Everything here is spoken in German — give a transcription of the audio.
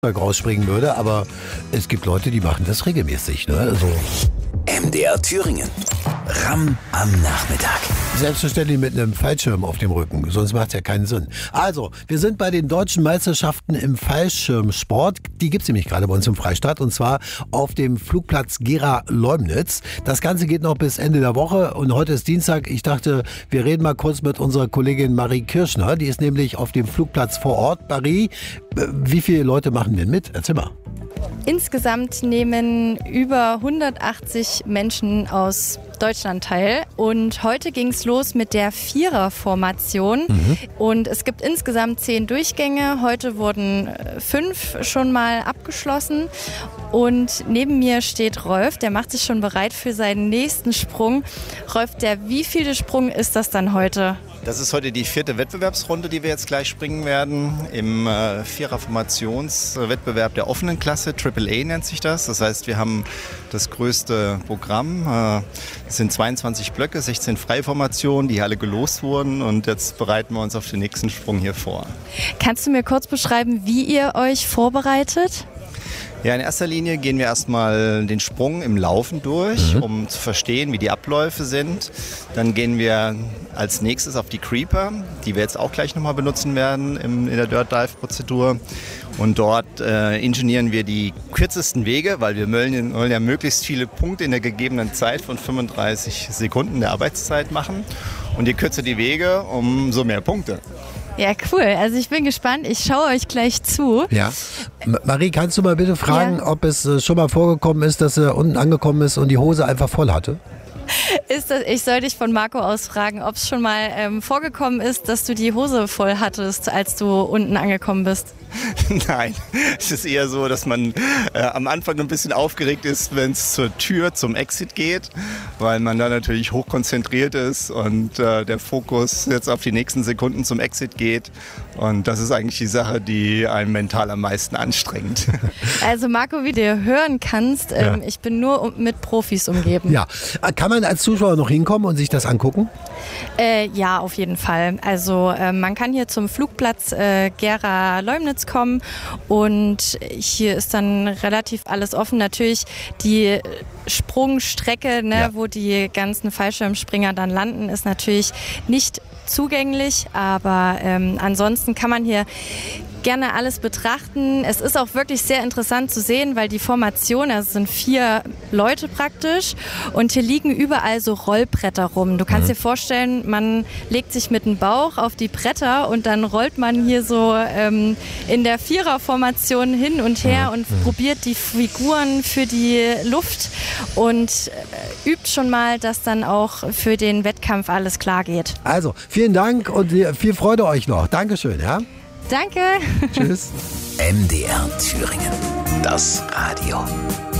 rausspringen würde, aber es gibt Leute, die machen das regelmäßig. Ne? Also MDR Thüringen. Ramm am Nachmittag. Selbstverständlich mit einem Fallschirm auf dem Rücken, sonst macht es ja keinen Sinn. Also, wir sind bei den deutschen Meisterschaften im Fallschirmsport. Die gibt es nämlich gerade bei uns im Freistaat und zwar auf dem Flugplatz Gera-Leumnitz. Das Ganze geht noch bis Ende der Woche und heute ist Dienstag. Ich dachte, wir reden mal kurz mit unserer Kollegin Marie Kirschner. Die ist nämlich auf dem Flugplatz vor Ort. Marie, wie viele Leute machen denn mit? Erzähl mal. Insgesamt nehmen über 180 Menschen aus Deutschland teil. Und heute ging es los mit der Viererformation. Und es gibt insgesamt 10 Durchgänge. Heute wurden 5 schon mal abgeschlossen. Und neben mir steht Rolf, der macht sich schon bereit für seinen nächsten Sprung. Rolf, der wievielte Sprung ist das dann heute? Das ist heute die 4. Wettbewerbsrunde, die wir jetzt gleich springen werden. Im Viererformationswettbewerb der offenen Klasse, AAA nennt sich das. Das heißt, wir haben das größte Programm. Es sind 22 Blöcke, 16 Freiformationen, die alle gelost wurden. Und jetzt bereiten wir uns auf den nächsten Sprung hier vor. Kannst du mir kurz beschreiben, wie ihr euch vorbereitet? Ja, in erster Linie gehen wir erstmal den Sprung im Laufen durch, um zu verstehen, wie die Abläufe sind. Dann gehen wir als nächstes auf die Creeper, die wir jetzt auch gleich nochmal benutzen werden in der Dirt Dive Prozedur. Und dort ingenieren wir die kürzesten Wege, weil wir wollen ja möglichst viele Punkte in der gegebenen Zeit von 35 Sekunden der Arbeitszeit machen. Und je kürzer die Wege, umso mehr Punkte. Ja, cool. Also ich bin gespannt. Ich schaue euch gleich zu. Ja. Marie, kannst du mal bitte fragen, ob es schon mal vorgekommen ist, dass er unten angekommen ist und die Hose einfach voll hatte? Ich soll dich von Marco aus fragen, ob es schon mal vorgekommen ist, dass du die Hose voll hattest, als du unten angekommen bist. Nein, es ist eher so, dass man am Anfang ein bisschen aufgeregt ist, wenn es zur Tür, zum Exit geht, weil man da natürlich hochkonzentriert ist und der Fokus jetzt auf die nächsten Sekunden zum Exit geht. Und das ist eigentlich die Sache, die einen mental am meisten anstrengt. Also Marco, wie du hören kannst, ich bin nur mit Profis umgeben. Ja, kann man als Zuschauer noch hinkommen und sich das angucken? Ja, auf jeden Fall. Also man kann hier zum Flugplatz Gera-Leumnitz kommen und hier ist dann relativ alles offen. Natürlich die Sprungstrecke, wo die ganzen Fallschirmspringer dann landen, ist natürlich nicht zugänglich, aber ansonsten kann man hier gerne alles betrachten. Es ist auch wirklich sehr interessant zu sehen, weil die Formation, also es sind 4 Leute praktisch und hier liegen überall so Rollbretter rum. Du kannst dir vorstellen, man legt sich mit dem Bauch auf die Bretter und dann rollt man hier so in der Viererformation hin und her und probiert die Figuren für die Luft und übt schon mal, dass dann auch für den Wettkampf alles klar geht. Also, vielen Dank und viel Freude euch noch. Dankeschön, ja? Danke. Tschüss. MDR Thüringen. Das Radio.